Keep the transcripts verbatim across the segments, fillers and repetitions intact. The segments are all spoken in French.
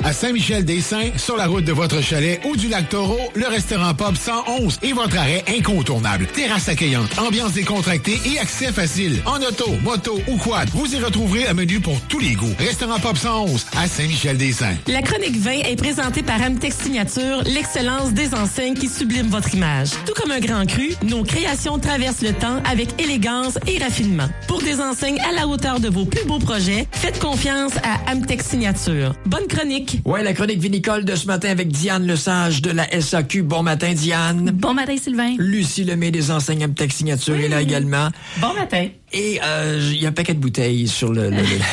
À Saint-Michel-des-Saints, sur la route de votre chalet ou du lac Taureau, le restaurant Pub cent onze est votre arrêt incontournable. Terrasse accueillante, ambiance décontractée et accès facile. En auto, moto ou quad, vous y retrouverez un menu pour tous les goûts. Restaurant Pub cent onze à Saint-Michel-des-Saints. La chronique vin est présentée par Amtex Signature, l'excellence des enseignes qui sublime votre image. Tout comme un grand cru, nos créations traversent le temps avec élégance et raffinement. Pour des enseignes à la hauteur de vos plus beaux projets, faites confiance à Amtex Signature. Bonne chronique. Ouais, la chronique vinicole de ce matin avec Diane Lesage de la S A Q. Bon matin, Diane. Bon matin, Sylvain. Lucie Lemay des enseignes Amtex Signature oui. est là également. Bon matin. Et il euh, y a un paquet de bouteilles sur le, le,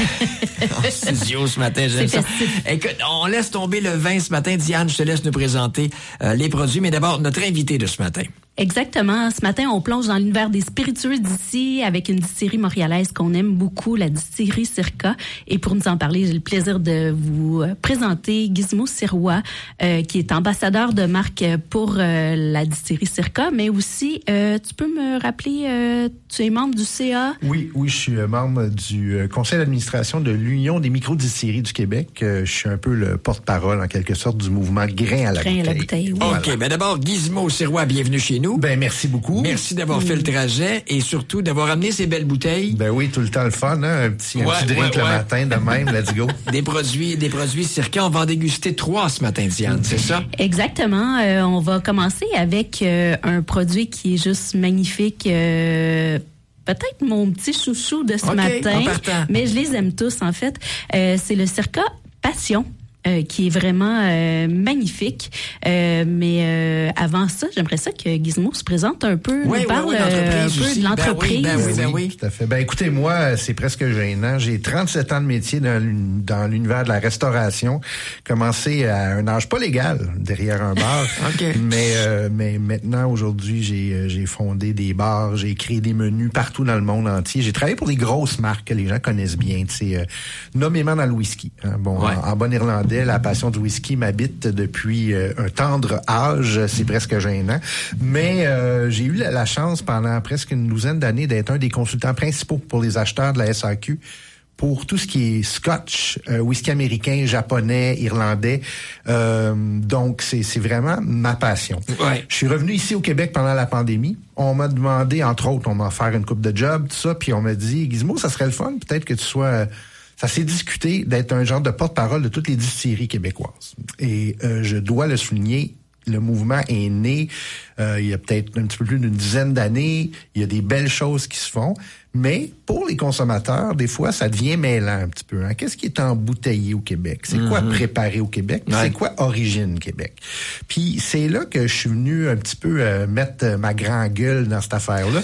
le en studio ce matin. J'aime ça. Écoute, on laisse tomber le vin ce matin. Diane, je te laisse nous présenter euh, les produits. Mais d'abord, notre invité de ce matin. Exactement. Ce matin, on plonge dans l'univers des spiritueux d'ici avec une distillerie montréalaise qu'on aime beaucoup, la distillerie Circa. Et pour nous en parler, j'ai le plaisir de vous présenter Gizmo Sirois, euh, qui est ambassadeur de marque pour euh, la distillerie Circa. Mais aussi, euh, tu peux me rappeler, euh, tu es membre du C A? Oui, oui, je suis membre du conseil d'administration de l'Union des microdistilleries du Québec. Je suis un peu le porte-parole, en quelque sorte, du mouvement Grain à la Grain bouteille. À la bouteille oui. OK, voilà. Ben d'abord, Gizmo Sirois, bienvenue chez nous. Ben merci beaucoup. Merci d'avoir mmh. fait le trajet et surtout d'avoir amené ces belles bouteilles. Ben oui, tout le temps le fun, hein? Un petit, ouais, un petit drink ouais, le ouais. matin de même, let's go. Des produits, des produits Circa. On va en déguster trois ce matin, Diane, mmh. c'est ça? Exactement. Euh, on va commencer avec euh, un produit qui est juste magnifique. Euh, Peut-être mon petit chouchou de ce okay, matin, mais je les aime tous en fait. Euh, c'est le Circa Passion. Euh, qui est vraiment euh, magnifique. Euh, mais euh, avant ça, j'aimerais ça que Gizmo se présente un peu, oui, nous parle oui, oui, euh, un peu aussi. de l'entreprise. Ben oui, ben oui, ben oui, oui. Tout à fait. Ben écoutez, moi, c'est presque gênant. J'ai trente-sept ans de métier dans, dans l'univers de la restauration. Commencé à un âge pas légal, derrière un bar. okay. Mais euh, mais maintenant, aujourd'hui, j'ai j'ai fondé des bars, j'ai créé des menus partout dans le monde entier. J'ai travaillé pour des grosses marques que les gens connaissent bien, tu sais, euh, nommément dans le whisky. Hein. Bon, ouais. en, en bon irlandais, la passion du whisky m'habite depuis euh, un tendre âge, c'est presque gênant. Mais euh, j'ai eu la, la chance pendant presque une douzaine d'années d'être un des consultants principaux pour les acheteurs de la S A Q pour tout ce qui est scotch, euh, whisky américain, japonais, irlandais. Euh, donc, c'est, c'est vraiment ma passion. Ouais. Je suis revenu ici au Québec pendant la pandémie. On m'a demandé, entre autres, on m'a offert une coupe de job, tout ça, puis on m'a dit, Gizmo, ça serait le fun, peut-être que tu sois... Ça s'est discuté d'être un genre de porte-parole de toutes les distilleries québécoises. Et euh, je dois le souligner, le mouvement est né euh, il y a peut-être un petit peu plus d'une dizaine d'années. Il y a des belles choses qui se font. Mais pour les consommateurs, des fois, ça devient mêlant un petit peu. Hein? Qu'est-ce qui est embouteillé au Québec? C'est mm-hmm. quoi préparé au Québec? Ouais. C'est quoi origine Québec? Puis c'est là que je suis venu un petit peu euh, mettre ma grande gueule dans cette affaire-là.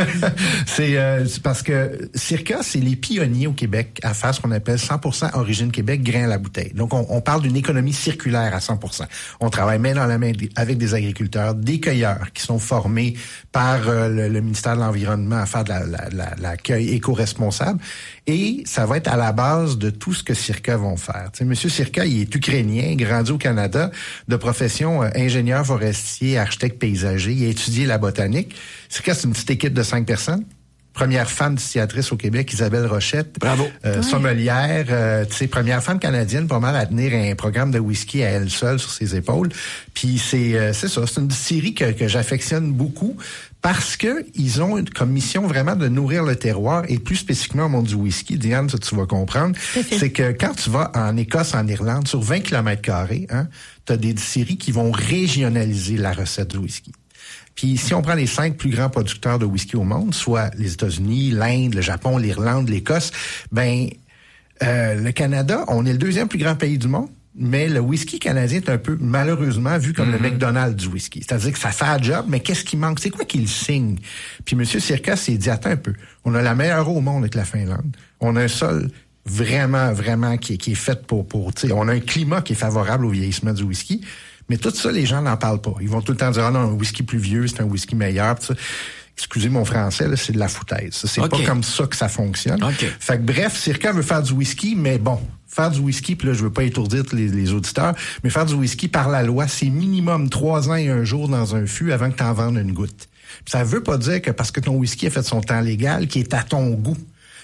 c'est, euh, c'est parce que Circa, c'est les pionniers au Québec à faire ce qu'on appelle cent pour cent origine Québec, grain à la bouteille. Donc, on, on parle d'une économie circulaire à cent pour cent. On travaille main dans la main avec des agriculteurs, des cueilleurs qui sont formés par euh, le, le ministère de l'Environnement à faire de la, la, la l'accueil éco-responsable. Et ça va être à la base de tout ce que Circa vont faire. Tu sais, Monsieur Circa, il est ukrainien, grandi au Canada, de profession euh, ingénieur forestier, architecte paysager. Il a étudié la botanique. Circa, c'est une petite équipe de cinq personnes. Première femme distillatrice au Québec, Isabelle Rochette. Bravo. Euh, ouais. Sommelière, euh, tu sais, première femme canadienne pas mal à tenir un programme de whisky à elle seule sur ses épaules. Puis c'est euh, c'est ça, c'est une distillerie que, que j'affectionne beaucoup parce que ils ont une, comme mission vraiment de nourrir le terroir et plus spécifiquement au monde du whisky. Diane, ça tu vas comprendre, c'est que quand tu vas en Écosse, en Irlande, sur vingt kilomètres carrés, hein, tu as des distilleries qui vont régionaliser la recette du whisky. Puis si on prend les cinq plus grands producteurs de whisky au monde, soit les États-Unis, l'Inde, le Japon, l'Irlande, l'Écosse, ben euh, le Canada, on est le deuxième plus grand pays du monde, mais le whisky canadien est un peu malheureusement vu comme mm-hmm. le McDonald's du whisky. C'est-à-dire que ça fait un job, mais qu'est-ce qui manque? C'est quoi qu'il signe? Puis M. Circa s'est dit, attends un peu, on a la meilleure eau au monde avec la Finlande. On a un sol vraiment, vraiment qui est, qui est fait pour... pour tu sais, on a un climat qui est favorable au vieillissement du whisky. Mais tout ça, les gens n'en parlent pas. Ils vont tout le temps dire, ah non, un whisky plus vieux, c'est un whisky meilleur. Tout ça. Excusez mon français, là, c'est de la foutaise. C'est okay. pas comme ça que ça fonctionne. Okay. Fait que bref, Circa veut faire du whisky, mais bon, faire du whisky, puis là, je veux pas étourdir les, les auditeurs, mais faire du whisky par la loi, c'est minimum trois ans et un jour dans un fût avant que t'en vendes une goutte. Puis ça veut pas dire que parce que ton whisky a fait son temps légal, qu'il est à ton goût.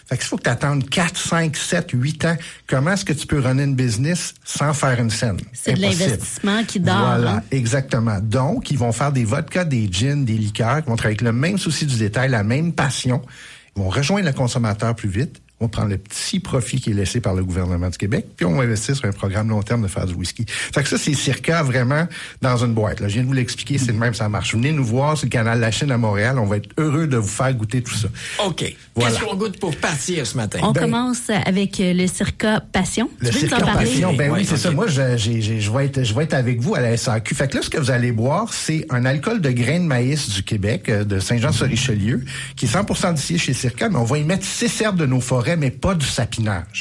Fait qu'il faut que tu attendes quatre, cinq, sept, huit ans. Comment est-ce que tu peux runner une business sans faire une scène? C'est Impossible. De l'investissement qui dort. Voilà, hein? exactement. Donc, ils vont faire des vodkas, des gins, des liqueurs, ils vont travailler avec le même souci du détail, la même passion. Ils vont rejoindre le consommateur plus vite. On prend le petit profit qui est laissé par le gouvernement du Québec, puis on va investir sur un programme long terme de faire du whisky. Fait que ça, c'est Circa vraiment dans une boîte. Là, je viens de vous l'expliquer, c'est le même, ça marche. Venez nous voir sur le canal La Chine à Montréal. On va être heureux de vous faire goûter tout ça. OK. Voilà. Qu'est-ce qu'on goûte pour partir ce matin? On ben, commence avec le Circa Passion. Le tu veux Circa nous en parler? Passion, ben oui, oui c'est okay. ça. Moi, je, j'ai, j'ai, je vais être, je vais être avec vous à la S A Q. Fait que là, ce que vous allez boire, c'est un alcool de grains de maïs du Québec, de Saint-Jean-sur-Richelieu, qui est cent pour cent d'ici chez Circa, mais on va y mettre six herbes de nos forêts, mais pas du sapinage.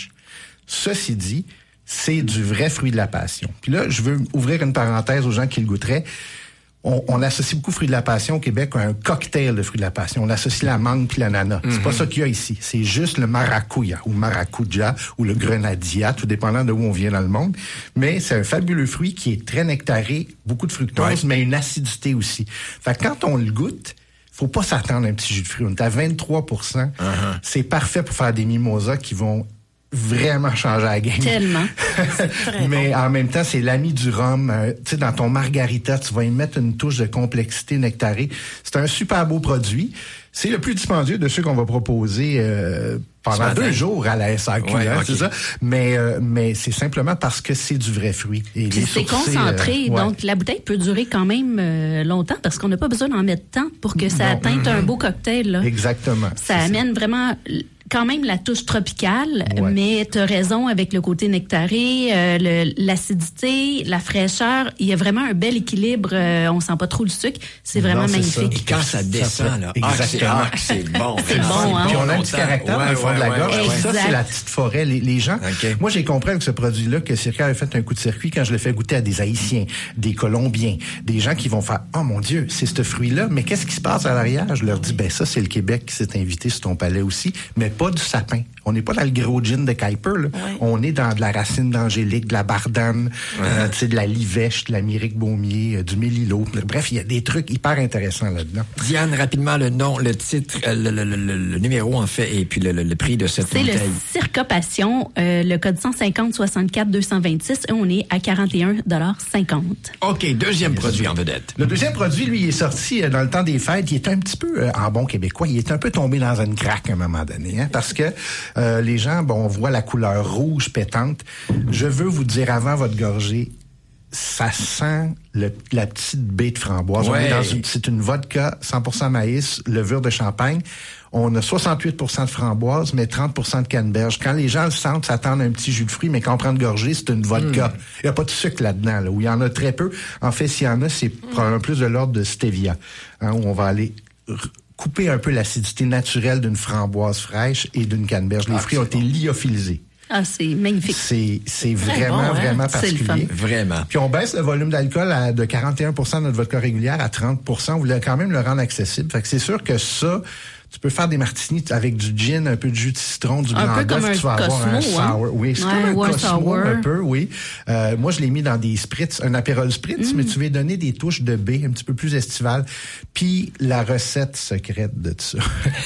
Ceci dit, c'est du vrai fruit de la passion. Puis là, je veux ouvrir une parenthèse aux gens qui le goûteraient. On, on associe beaucoup fruit de la passion au Québec à un cocktail de fruits de la passion. On associe la mangue puis l'ananas. Mm-hmm. C'est pas ça qu'il y a ici. C'est juste le maracuya ou maracuja ou le grenadilla, tout dépendant de où on vient dans le monde. Mais c'est un fabuleux fruit qui est très nectaré, beaucoup de fructose, ouais. mais une acidité aussi. Fait que quand on le goûte, faut pas s'attendre à un petit jus de fruits. On est à vingt-trois pour cent. Uh-huh. C'est parfait pour faire des mimosas qui vont vraiment changer la game. Tellement. Mais bon. En même temps, c'est l'ami du rhum. Euh, tu sais, dans ton margarita, tu vas y mettre une touche de complexité nectarée. C'est un super beau produit. C'est le plus dispendieux de ceux qu'on va proposer euh, pendant deux jours à la S A Q. Ouais, hein, okay. C'est ça. Mais euh, mais c'est simplement parce que c'est du vrai fruit. Et puis c'est concentré, euh, ouais. donc la bouteille peut durer quand même euh, longtemps parce qu'on n'a pas besoin d'en mettre tant pour que ça non. teinte mm-hmm. un beau cocktail. Là. Exactement. Ça amène ça. vraiment quand même la touche tropicale, ouais. mais tu as raison avec le côté nectaré, euh, le, l'acidité, la fraîcheur. Il y a vraiment un bel équilibre. Euh, on sent pas trop le sucre. C'est vraiment non, magnifique. C'est Et quand ça descend, ça là, exactement. Ah, c'est, ah, c'est bon. C'est bon, hein? Puis on a un petit caractère ouais, dans le fond ouais, de la gorge. Ouais, ouais. Ça, c'est la petite forêt. Les, les gens... Okay. Moi, j'ai compris avec ce produit-là que Circa avait fait un coup de circuit quand je l'ai fait goûter à des Haïtiens, des Colombiens, des gens qui vont faire « Oh mon Dieu, c'est ce fruit-là, mais qu'est-ce qui se passe à l'arrière? » Je leur dis « Ben ça, c'est le Québec qui s'est invité sur ton palais aussi, mais pas du sapin. » On n'est pas dans le gros gin de Kuiper, là. Ouais. On est dans de la racine d'angélique, de la bardane, ouais. euh, tu sais, de la livèche, de l'amérique baumier, euh, du mélilo. Bref, il y a des trucs hyper intéressants là-dedans. Diane, rapidement, le nom, le titre, euh, le, le, le, le numéro, en fait, et puis le, le, le prix de cette C'est bouteille. C'est le Circa Passion, euh, le code cent cinquante soixante-quatre deux cent vingt-six, et on est à quarante et un cinquante. OK, deuxième yes. produit en vedette. Le deuxième produit, lui, il est sorti euh, dans le temps des fêtes. Il est un petit peu, euh, en bon québécois, il est un peu tombé dans une craque à un moment donné, hein, parce que Euh, les gens, bon, on voit la couleur rouge pétante. Je veux vous dire, avant votre gorgée, ça sent le, la petite baie de framboise. Ouais. On est dans une, c'est une vodka cent pour cent maïs, levure de champagne. On a soixante-huit pour cent de framboise, mais trente pour cent de canneberge. Quand les gens le sentent, s'attendent à un petit jus de fruits, mais quand on prend une gorgée, c'est une vodka. Mm. Il n'y a pas de sucre là-dedans, là, où il y en a très peu. En fait, s'il y en a, c'est mm. probablement plus de l'ordre de stevia, hein, où on va aller... R- couper un peu l'acidité naturelle d'une framboise fraîche et d'une canneberge. Les ah, fruits ont été bon. lyophilisés. Ah, c'est magnifique. C'est, c'est vraiment, bon, hein? vraiment particulier. Vraiment. Puis on baisse le volume d'alcool à, de quarante et un pour cent de notre vodka régulière à trente pour cent. On voulait quand même le rendre accessible. Fait que c'est sûr que ça... Tu peux faire des martinis avec du gin, un peu de jus de citron, du blanc d'œuf, tu vas Cosmo, avoir un sour. Hein? Oui, c'est ouais, comme un Cosmo sour. un peu, oui. Euh, moi, je l'ai mis dans des spritz, un apérol spritz, mm. mais tu vas donner des touches de baie un petit peu plus estivales. Puis la recette secrète de ça.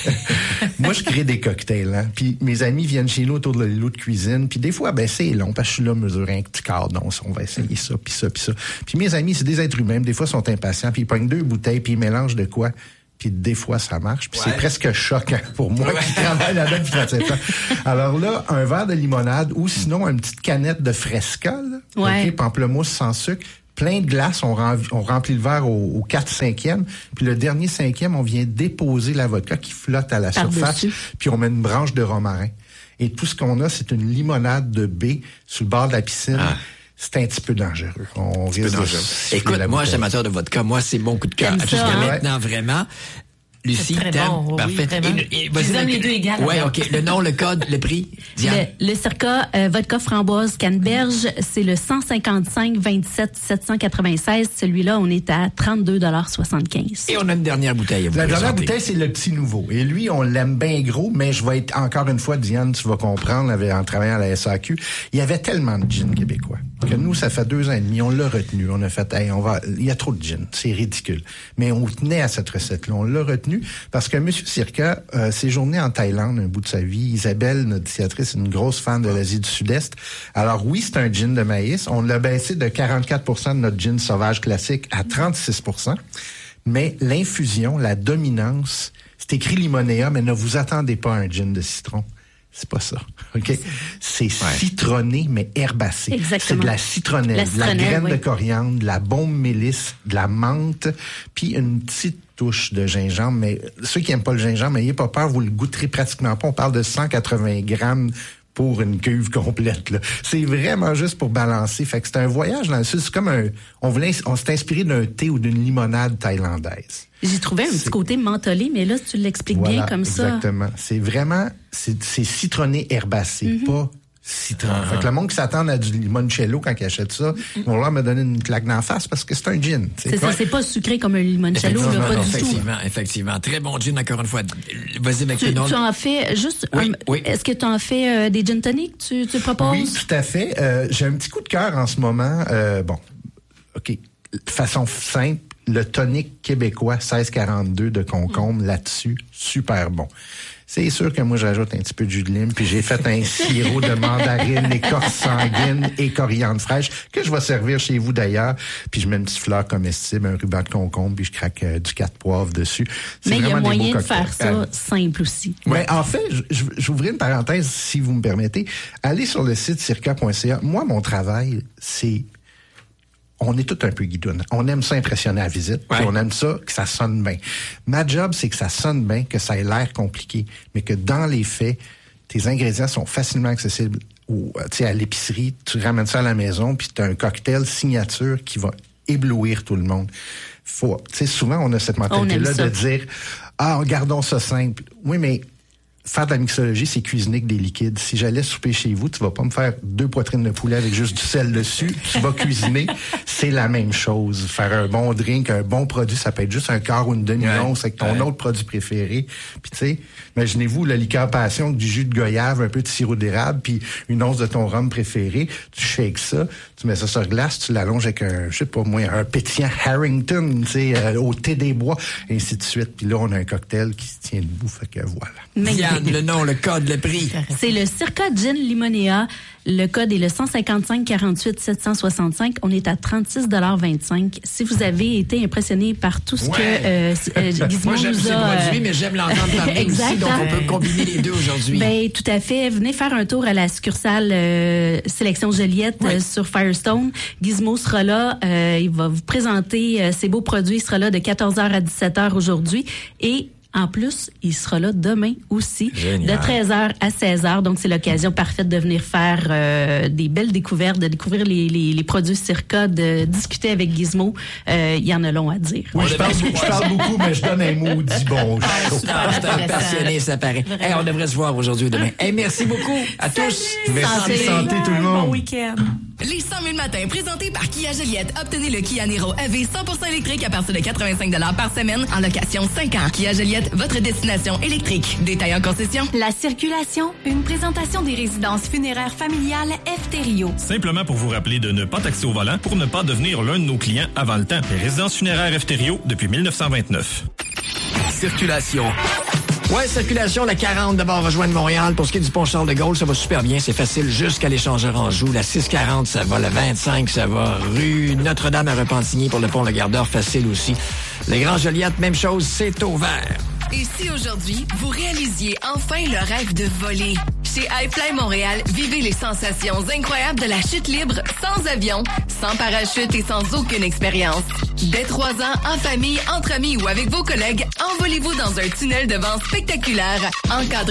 Moi, je crée des cocktails, hein. Puis mes amis viennent chez nous autour de l'îlot de cuisine. Puis des fois, ben c'est long, parce que je suis là, mesurer un petit quart d'once. On va essayer ça, puis ça, puis ça. Puis mes amis, c'est des êtres humains. Des fois, ils sont impatients. Puis ils prennent deux bouteilles, puis ils mélangent de quoi? Puis des fois, ça marche. Puis ouais. c'est presque choquant pour moi ouais. qui travaille là-dedans depuis trente-sept ans. Alors là, un verre de limonade ou sinon une petite canette de Fresca, là, ouais. okay, pamplemousse sans sucre, plein de glace. On, rem- on remplit le verre au, au quatre cinquième. Puis le dernier cinquième, on vient déposer la vodka qui flotte à la Par surface. Dessus. Puis on met une branche de romarin. Et tout ce qu'on a, c'est une limonade de baie sur le bord de la piscine. Ah. C'est un petit peu dangereux. On risque de Écoute, moi, je suis amateur de vodka. Moi, c'est mon coup de cœur. Jusqu'à hein? maintenant, vraiment. Lucie, t'aimes? Bon, parfait. Oui, et, et, Ils aiment les deux égales. Oui, OK. Le nom, le code, le prix, Diane. Le, le Circa euh, vodka framboise canneberge, c'est le cent cinquante-cinq vingt-sept sept cent quatre-vingt-seize. Celui-là, on est à trente-deux soixante-quinze. Et on a une dernière bouteille à vous La présenter. dernière bouteille, c'est le petit nouveau. Et lui, on l'aime bien gros, mais je vais être, encore une fois, Diane, tu vas comprendre, en travaillant à la S A Q, il y avait tellement de gin québécois que nous, ça fait deux ans et demi, on l'a retenu. On a fait, hey, on va, il y a trop de gin. C'est ridicule. Mais on tenait à cette recette-là. On l'a retenu. contenu parce que M. Sirka euh, séjourné en Thaïlande un bout de sa vie. Isabelle, notre éditrice, est une grosse fan de l'Asie du Sud-Est. Alors oui, c'est un gin de maïs. On l'a baissé de quarante-quatre pour cent de notre gin sauvage classique à trente-six pour cent. Mais l'infusion, la dominance, c'est écrit Limonéa, mais ne vous attendez pas à un gin de citron. C'est pas ça, OK? C'est ouais. citronné, mais herbacé. Exactement. C'est de la citronnelle, la de la graine oui. de coriandre, de la baume mélisse, de la menthe, puis une petite touche de gingembre. Mais ceux qui aiment pas le gingembre, n'ayez pas peur, vous le goûterez pratiquement pas. On parle de cent quatre-vingts grammes pour une cuve complète, là. C'est vraiment juste pour balancer. Fait que c'est un voyage dans le sud. C'est comme un, on voulait, on s'est inspiré d'un thé ou d'une limonade thaïlandaise. J'ai trouvé un c'est... petit côté mentholé, mais là, tu l'expliques voilà, bien comme exactement. ça. Exactement. C'est vraiment, c'est, c'est citronné herbacé, mm-hmm. pas citron. Uh-huh. Fait que le monde qui s'attend à du limoncello quand il achète ça, mm-hmm. ils vont leur me donner une claque d'en face parce que c'est un gin. C'est, c'est ça, c'est pas sucré comme un limoncello, là, pas du tout. Effectivement, effectivement. Très bon gin, encore une fois. Vas-y, avec tu, le nom. Tu en fais juste, oui, um, oui. Est-ce que tu en fais euh, des gin tonic, tu, tu proposes? Oui, tout à fait. Euh, j'ai un petit coup de cœur en ce moment. Euh, bon, OK. De façon simple, le tonic québécois seize quarante-deux de concombre, mm. là-dessus, super bon. C'est sûr que moi, j'ajoute un petit peu de jus de lime, puis j'ai fait un sirop de mandarine, écorce sanguine et coriandre fraîche, que je vais servir chez vous d'ailleurs. Puis je mets une petite fleur comestible, un ruban de concombre, puis je craque euh, du quatre poivres dessus. C'est mais il y a moyen de cocktails. faire ça euh, simple aussi. Mais ouais. En fait, j'ouvrirai une parenthèse, si vous me permettez. Allez sur le site circa point c a. Moi, mon travail, c'est... On est tout un peu guidoune. On aime ça impressionner à la visite, ouais. puis on aime ça que ça sonne bien. Ma job, c'est que ça sonne bien, que ça ait l'air compliqué, mais que dans les faits, tes ingrédients sont facilement accessibles au, à l'épicerie. Tu ramènes ça à la maison, puis tu as un cocktail signature qui va éblouir tout le monde. Faut, souvent, on a cette mentalité-là de dire « Ah, gardons ça simple. » Oui, mais... Faire de la mixologie, c'est cuisiner avec des liquides. Si j'allais souper chez vous, tu vas pas me faire deux poitrines de poulet avec juste du sel dessus. Tu vas cuisiner, c'est la même chose. Faire un bon drink, un bon produit, ça peut être juste un quart ou une demi-once ouais. avec ton ouais. autre produit préféré. Puis tu sais, imaginez-vous la liqueur passion avec du jus de goyave, un peu de sirop d'érable, puis une once de ton rhum préféré. Tu shakes ça, tu mets ça sur glace, tu l'allonges avec un, je sais pas moi, un pétillant Harrington, tu sais, euh, au thé des bois, et ainsi de suite. Puis là, on a un cocktail qui se tient debout, fait que voilà. Mais le nom, le code, le prix. C'est le Circa Gin Limonéa. Le code est le cent cinquante-cinq quarante-huit sept cent soixante-cinq. On est à trente-six vingt-cinq. Si vous avez été impressionné par tout ce ouais. que euh, euh, Gizmo Moi, j'aime nous ces a... produits, mais j'aime l'entendre parler aussi, donc on peut combiner les deux aujourd'hui. Ben, tout à fait. Venez faire un tour à la succursale euh, Sélection Joliette ouais. euh, sur Firestone. Gizmo sera là. Euh, il va vous présenter euh, ses beaux produits. Il sera là de quatorze heures à dix-sept heures aujourd'hui. Et en plus, il sera là demain aussi, Génial. De treize heures à seize heures. Donc, c'est l'occasion parfaite de venir faire euh, des belles découvertes, de découvrir les, les, les produits Circa, de discuter avec Gizmo. Euh, il y en a long à dire. Oui, je parle, je parle beaucoup, mais je donne un mot dit bon. Je suis un passionné, ça paraît. Hey, on devrait se voir aujourd'hui ou demain. Hey, merci beaucoup à Salut. tous. Merci, santé tout le monde. Bon week-end. Les cent mille matins présentés par Kia Joliette. Obtenez le Kia Niro E V cent pour cent électrique à partir de quatre-vingt-cinq dollars par semaine en location cinq ans. Kia Joliette, votre destination électrique. Détail en concession. La circulation, une présentation des résidences funéraires familiales F T Rio. Simplement pour vous rappeler de ne pas taxer au volant pour ne pas devenir l'un de nos clients avant le temps. Les résidences funéraires F T Rio depuis dix-neuf cent vingt-neuf. Circulation. Ouais, circulation, la quarante d'abord rejoindre Montréal. Pour ce qui est du pont Charles-de-Gaulle, ça va super bien. C'est facile jusqu'à l'échangeur Anjou. La six quarante, ça va. La vingt-cinq, ça va. Rue Notre-Dame à Repentigny pour le pont Le Gardeur, facile aussi. Les Grands Joliette, même chose, c'est ouvert. Et si aujourd'hui, vous réalisiez enfin le rêve de voler? Chez iFly Montréal, vivez les sensations incroyables de la chute libre, sans avion, sans parachute et sans aucune expérience. Dès trois ans, en famille, entre amis ou avec vos collègues, envolez-vous dans un tunnel de vent spectaculaire, encadré